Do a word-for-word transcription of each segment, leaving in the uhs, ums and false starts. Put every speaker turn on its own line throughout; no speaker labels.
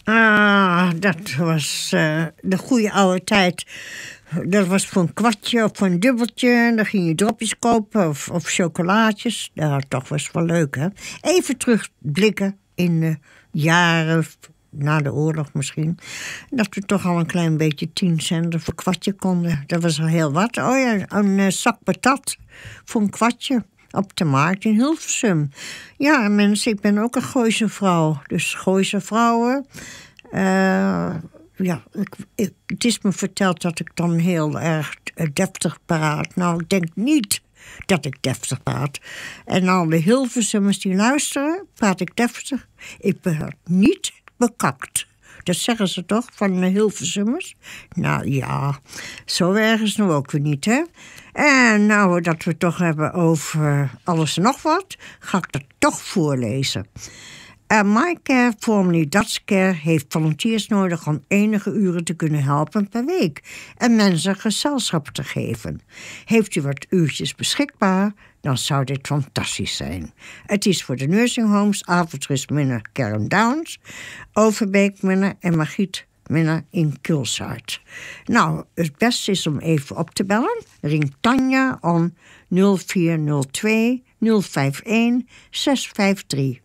Ah, dat was uh, de goede oude tijd. Dat was voor een kwartje of voor een dubbeltje. Dan ging je dropjes kopen of, of chocolaatjes. Dat toch was wel leuk, hè? Even terugblikken in de jaren na de oorlog misschien. Dat we toch al een klein beetje tien cent voor een kwartje konden. Dat was al heel wat. Oh ja, een uh, zak patat voor een kwartje. Op de markt in Hilversum. Ja, mensen, ik ben ook een Gooise vrouw. Dus Gooise vrouwen. Uh, ja, ik, ik, het is me verteld dat ik dan heel erg deftig praat. Nou, ik denk niet dat ik deftig praat. En al de Hilversummers die luisteren, praat ik deftig. Ik ben niet bekakt. Dat zeggen ze toch, van de Hilversummers? Nou ja, zo erg is het nu ook weer niet, hè? En nou, dat we het toch hebben over alles en nog wat, ga ik dat toch voorlezen. Uh, MyCare, formerly DatsCare, heeft volunteers nodig om enige uren te kunnen helpen per week en mensen gezelschap te geven. Heeft u wat uurtjes beschikbaar, dan zou dit fantastisch zijn. Het is voor de nursinghomes, Avondrust Minne, Karen Downs, Overbeek Minne en Margriet Minne in Kulsart. Nou, het beste is om even op te bellen. Ring Tanja om nul vier nul twee nul vijf een zes vijf drie.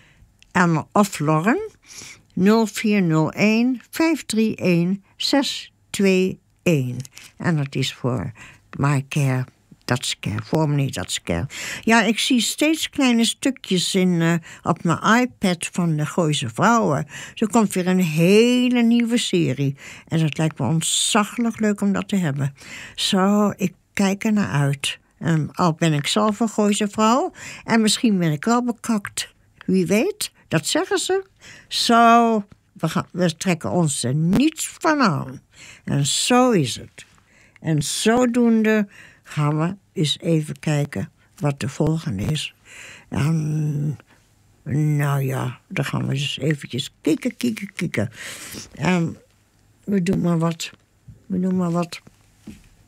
En of Lauren nul vier nul een vijf drie een zes twee een. En dat is voor MyCare, DatsCare, formerly DatsCare. Ja, ik zie steeds kleine stukjes in, uh, op mijn iPad van de Gooise vrouwen. Er komt weer een hele nieuwe serie. En het lijkt me ontzaglijk leuk om dat te hebben. Zo, ik kijk er naar uit. En al ben ik zelf een Gooise vrouw. En misschien ben ik wel bekakt. Wie weet, dat zeggen ze. Zo, we, gaan, we trekken ons er niets van aan. En zo is het. En zodoende gaan we eens even kijken wat de volgende is. En, nou ja, dan gaan we eens eventjes kieken, kieken, kieken. En we doen maar wat. We doen maar wat.